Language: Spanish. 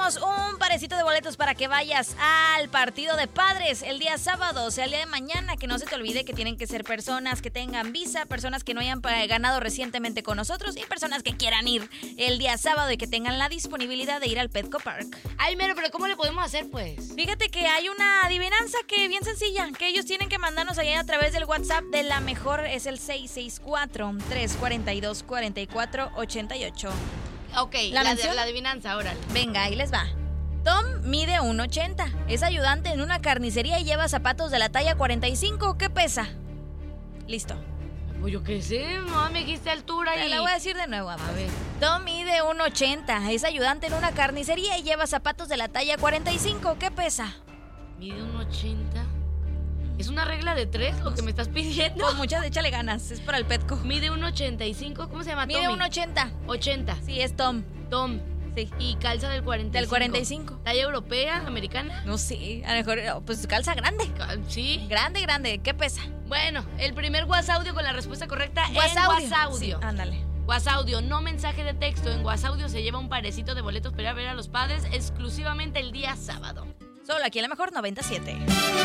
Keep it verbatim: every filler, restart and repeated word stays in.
tenemos un parecito de boletos para que vayas al partido de padres el día sábado, o sea, el día de mañana. Que no se te olvide que tienen que ser personas que tengan visa, personas que no hayan ganado recientemente con nosotros y personas que quieran ir el día sábado y que tengan la disponibilidad de ir al Petco Park. Ay, Mero, pero ¿cómo le podemos hacer, pues? Fíjate que hay una adivinanza que bien sencilla, que ellos tienen que mandarnos allá a través del WhatsApp de La Mejor, es el seis seis cuatro, tres cuatro dos, cuatro cuatro ocho ocho. Ok, la, la, mención, la adivinanza, órale. Venga, ahí les va. Tom mide uno ochenta, es ayudante en una carnicería y lleva zapatos de la talla cuarenta y cinco. ¿Qué pesa? Listo. Pues yo qué sé, no me dijiste altura y... Te la voy a decir de nuevo, amor. A ver. Tom mide uno ochenta, es ayudante en una carnicería y lleva zapatos de la talla cuarenta y cinco. ¿Qué pesa? Mide uno ochenta. ¿Es una regla de tres lo que me estás pidiendo? Pues muchas, échale ganas, es para el Petco. Mide uno ochenta y cinco, ¿cómo se llama? Mide uno ochenta. ochenta. Sí, es Tom. Tom. Sí. Y calza del cuarenta y cinco. Del cuarenta y cinco. ¿Talla europea, americana? No sé, a lo mejor, pues calza grande. Sí. Grande, grande. ¿Qué pesa? Bueno, el primer WhatsAudio con la respuesta correcta WhatsAudio. en WhatsAudio. Sí, ándale. WhatsAudio, no mensaje de texto. En WhatsAudio se lleva un parecito de boletos para ir a ver a los padres exclusivamente el día sábado. Solo aquí en La Mejor noventa y siete.